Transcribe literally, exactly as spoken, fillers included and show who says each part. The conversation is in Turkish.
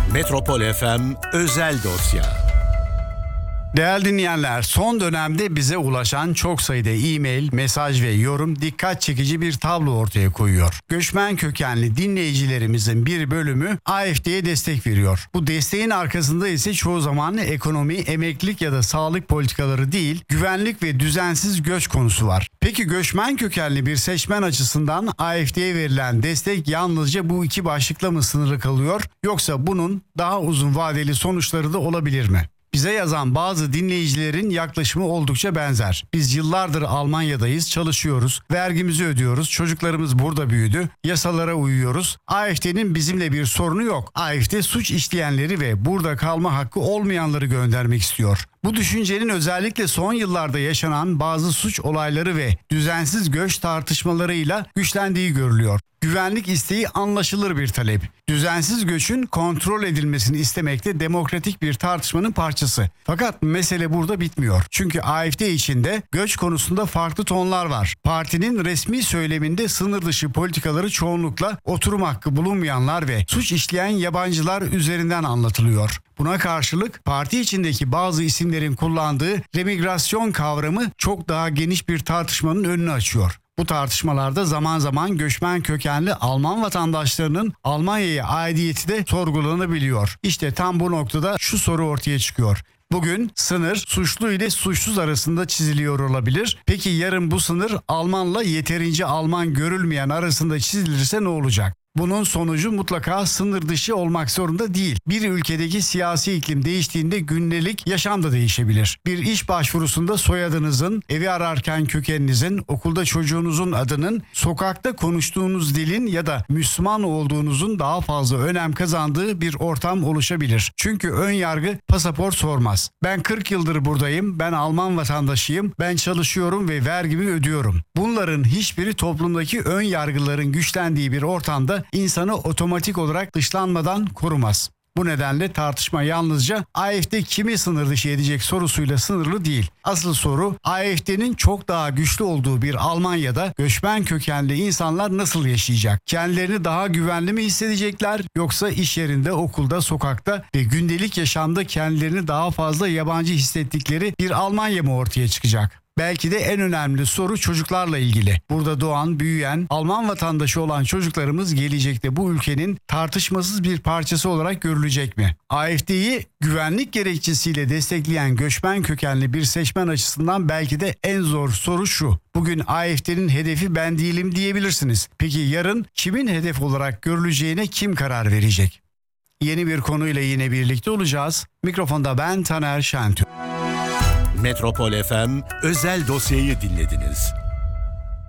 Speaker 1: Metropol F M özel dosya.
Speaker 2: Değerli dinleyenler, son dönemde bize ulaşan çok sayıda e-mail, mesaj ve yorum dikkat çekici bir tablo ortaya koyuyor. Göçmen kökenli dinleyicilerimizin bir bölümü A F D'ye destek veriyor. Bu desteğin arkasında ise çoğu zaman ekonomi, emeklilik ya da sağlık politikaları değil, güvenlik ve düzensiz göç konusu var. Peki göçmen kökenli bir seçmen açısından A F D'ye verilen destek yalnızca bu iki başlıkla mı sınırlı kalıyor, yoksa bunun daha uzun vadeli sonuçları da olabilir mi? Bize yazan bazı dinleyicilerin yaklaşımı oldukça benzer. Biz yıllardır Almanya'dayız, çalışıyoruz, vergimizi ödüyoruz, çocuklarımız burada büyüdü, yasalara uyuyoruz. A F D'nin bizimle bir sorunu yok. A F D suç işleyenleri ve burada kalma hakkı olmayanları göndermek istiyor. Bu düşüncenin özellikle son yıllarda yaşanan bazı suç olayları ve düzensiz göç tartışmalarıyla güçlendiği görülüyor. Güvenlik isteği anlaşılır bir talep. Düzensiz göçün kontrol edilmesini istemek de demokratik bir tartışmanın parçası. Fakat mesele burada bitmiyor. Çünkü A F D içinde göç konusunda farklı tonlar var. Partinin resmi söyleminde sınır dışı politikaları çoğunlukla oturum hakkı bulunmayanlar ve suç işleyen yabancılar üzerinden anlatılıyor. Buna karşılık parti içindeki bazı isimlerin kullandığı remigrasyon kavramı çok daha geniş bir tartışmanın önünü açıyor. Bu tartışmalarda zaman zaman göçmen kökenli Alman vatandaşlarının Almanya'ya aidiyeti de sorgulanabiliyor. İşte tam bu noktada şu soru ortaya çıkıyor. Bugün sınır suçlu ile suçsuz arasında çiziliyor olabilir. Peki yarın bu sınır Almanla yeterince Alman görülmeyen arasında çizilirse ne olacak? Bunun sonucu mutlaka sınır dışı olmak zorunda değil. Bir ülkedeki siyasi iklim değiştiğinde gündelik yaşam da değişebilir. Bir iş başvurusunda soyadınızın, evi ararken kökeninizin, okulda çocuğunuzun adının, sokakta konuştuğunuz dilin ya da Müslüman olduğunuzun daha fazla önem kazandığı bir ortam oluşabilir. Çünkü ön yargı pasaport sormaz. Ben kırk yıldır buradayım, ben Alman vatandaşıyım, ben çalışıyorum ve vergimi ödüyorum. Bunların hiçbiri toplumdaki ön yargıların güçlendiği bir ortamda insanı otomatik olarak dışlanmadan korumaz. Bu nedenle tartışma yalnızca A F D kimi sınır dışı edecek sorusuyla sınırlı değil. Asıl soru A F D'nin çok daha güçlü olduğu bir Almanya'da göçmen kökenli insanlar nasıl yaşayacak? Kendilerini daha güvenli mi hissedecekler, yoksa iş yerinde, okulda, sokakta ve gündelik yaşamda kendilerini daha fazla yabancı hissettikleri bir Almanya mı ortaya çıkacak? Belki de en önemli soru çocuklarla ilgili. Burada doğan, büyüyen, Alman vatandaşı olan çocuklarımız gelecekte bu ülkenin tartışmasız bir parçası olarak görülecek mi? A F D'yi güvenlik gerekçesiyle destekleyen göçmen kökenli bir seçmen açısından belki de en zor soru şu. Bugün A F D'nin hedefi ben değilim diyebilirsiniz. Peki yarın kimin hedef olarak görüleceğine kim karar verecek? Yeni bir konuyla yine birlikte olacağız. Mikrofonda ben Taner Şentürk.
Speaker 1: Metropol F M özel dosyayı dinlediniz.